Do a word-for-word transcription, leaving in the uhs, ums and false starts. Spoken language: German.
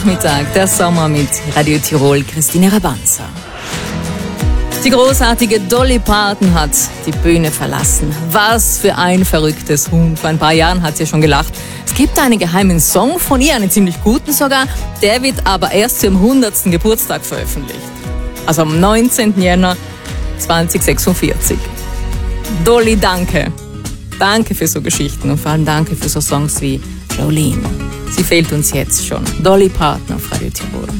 Mittag, der Sommer mit Radio Tirol, Christine Rabanza. Die großartige Dolly Parton hat die Bühne verlassen. Was für ein verrücktes Huhn. Vor ein paar Jahren hat sie schon gelacht. Es gibt einen geheimen Song von ihr, einen ziemlich guten sogar. Der wird aber erst zum hundertsten Geburtstag veröffentlicht. Also am neunzehnten Jänner zweitausendsechsundvierzig. Dolly, danke. Danke für so Geschichten und vor allem danke für so Songs wie Jolene. Sie fehlt uns jetzt schon. Dolly Parton auf Radio Tirol.